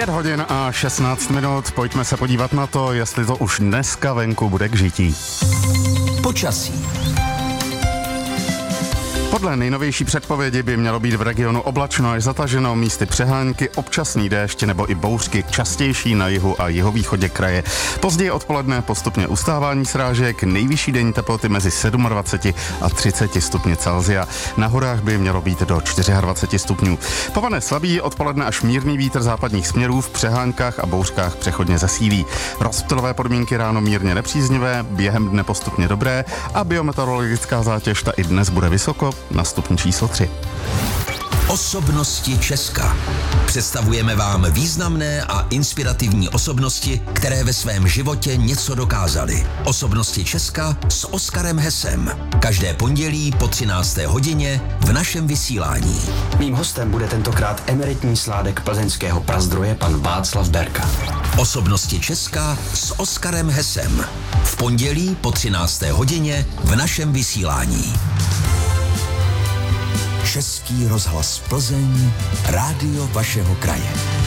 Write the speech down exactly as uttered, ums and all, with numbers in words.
Pět hodin a šestnáct minut, pojďme se podívat na to, jestli to už dneska venku bude k žití. Počasí. Podle nejnovější předpovědi by mělo být v regionu oblačno až zataženo, místy přehánky, občasný déšť nebo i bouřky, častější na jihu a jihovýchodě kraje. Později odpoledne postupně ustávání srážek, nejvyšší denní teploty mezi dvacet sedm a třicet stupňů Celsia. Na horách by mělo být do dvacet čtyři stupňů. Povane slabý, odpoledne až mírný vítr západních směrů, v přehánkách a bouřkách přechodně zesílí. Rozptylové podmínky ráno mírně nepříznivé, během dne postupně dobré a biometeorologická zátěž ta i dnes bude vysoko, na stupni číslo tři. Osobnosti Česka. Představujeme vám významné a inspirativní osobnosti, které ve svém životě něco dokázaly. Osobnosti Česka s Oskarem Hesem. Každé pondělí po třinácté hodině v našem vysílání. Mým hostem bude tentokrát emeritní sládek plzeňského prazdroje pan Václav Berka. Osobnosti Česka s Oskarem Hesem. V pondělí po třinácté hodině v našem vysílání. Český rozhlas Plzeň, rádio vašeho kraje.